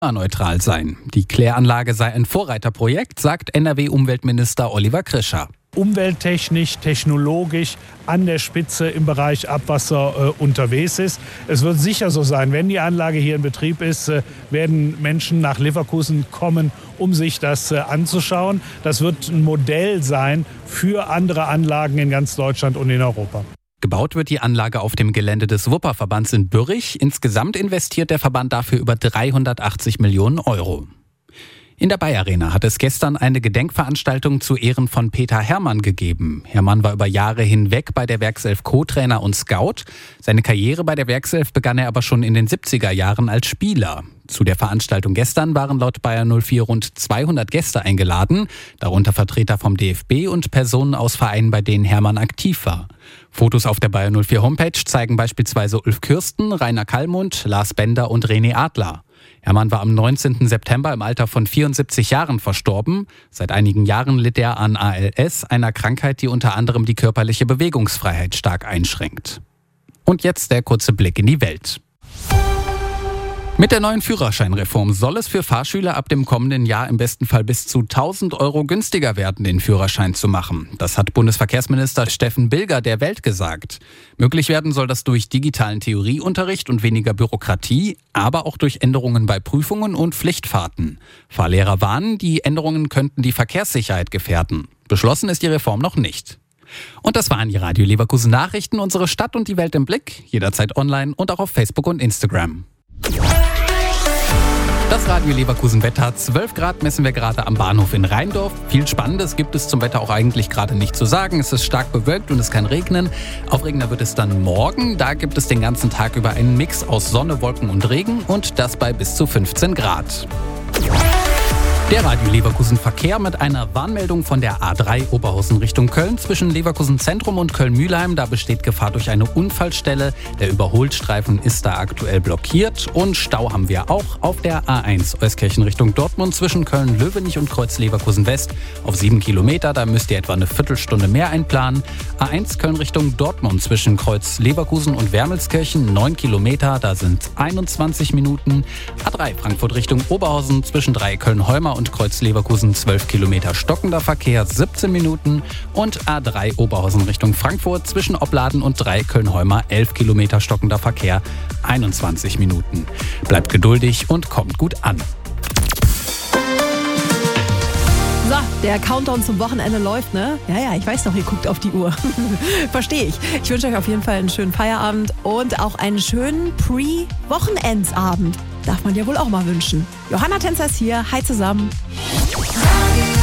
neutral sein. Die Kläranlage sei ein Vorreiterprojekt, sagt NRW-Umweltminister Oliver Krischer. Umwelttechnisch, technologisch an der Spitze im Bereich Abwasser unterwegs ist. Es wird sicher so sein, wenn die Anlage hier in Betrieb ist, werden Menschen nach Leverkusen kommen, um sich das anzuschauen. Das wird ein Modell sein für andere Anlagen in ganz Deutschland und in Europa. Gebaut wird die Anlage auf dem Gelände des Wupperverbands in Bürrich. Insgesamt investiert der Verband dafür über 380 Millionen Euro. In der Bayer-Arena hat es gestern eine Gedenkveranstaltung zu Ehren von Peter Herrmann gegeben. Herrmann war über Jahre hinweg bei der Werkself Co-Trainer und Scout. Seine Karriere bei der Werkself begann er aber schon in den 70er Jahren als Spieler. Zu der Veranstaltung gestern waren laut Bayer 04 rund 200 Gäste eingeladen, darunter Vertreter vom DFB und Personen aus Vereinen, bei denen Herrmann aktiv war. Fotos auf der Bayer 04 Homepage zeigen beispielsweise Ulf Kürsten, Rainer Kallmund, Lars Bender und René Adler. Herrmann war am 19. September im Alter von 74 Jahren verstorben. Seit einigen Jahren litt er an ALS, einer Krankheit, die unter anderem die körperliche Bewegungsfreiheit stark einschränkt. Und jetzt der kurze Blick in die Welt. Mit der neuen Führerscheinreform soll es für Fahrschüler ab dem kommenden Jahr im besten Fall bis zu 1.000 Euro günstiger werden, den Führerschein zu machen. Das hat Bundesverkehrsminister Steffen Bilger der Welt gesagt. Möglich werden soll das durch digitalen Theorieunterricht und weniger Bürokratie, aber auch durch Änderungen bei Prüfungen und Pflichtfahrten. Fahrlehrer warnen, die Änderungen könnten die Verkehrssicherheit gefährden. Beschlossen ist die Reform noch nicht. Und das waren die Radio Leverkusen Nachrichten, unsere Stadt und die Welt im Blick, jederzeit online und auch auf Facebook und Instagram. Das Radio Leverkusen Wetter, 12 Grad messen wir gerade am Bahnhof in Rheindorf. Viel Spannendes gibt es zum Wetter auch eigentlich gerade nicht zu sagen. Es ist stark bewölkt und es kann regnen. Aufregender wird es dann morgen. Da gibt es den ganzen Tag über einen Mix aus Sonne, Wolken und Regen und das bei bis zu 15 Grad. Der Radio Leverkusen Verkehr mit einer Warnmeldung von der A3 Oberhausen Richtung Köln zwischen Leverkusen Zentrum und Köln-Mühlheim. Da besteht Gefahr durch eine Unfallstelle. Der Überholstreifen ist da aktuell blockiert. Und Stau haben wir auch auf der A1 Euskirchen Richtung Dortmund zwischen Köln-Löwenich und Kreuz Leverkusen West auf 7 Kilometer. Da müsst ihr etwa eine Viertelstunde mehr einplanen. A1 Köln Richtung Dortmund zwischen Kreuz Leverkusen und Wermelskirchen 9 Kilometer. Da sind 21 Minuten. A3 Frankfurt Richtung Oberhausen zwischen Köln-Heumar und Kreuz Leverkusen 12 Kilometer stockender Verkehr 17 Minuten und A3 Oberhausen Richtung Frankfurt zwischen Opladen und Köln-Heumar 11 Kilometer stockender Verkehr 21 Minuten. Bleibt geduldig und kommt gut an. So, der Countdown zum Wochenende läuft, ne? Ja, ich weiß noch, ihr guckt auf die Uhr. Verstehe ich. Ich wünsche euch auf jeden Fall einen schönen Feierabend und auch einen schönen Pre-Wochenendsabend. Darf man ja wohl auch mal wünschen. Johanna Tänzer ist hier. Hi zusammen.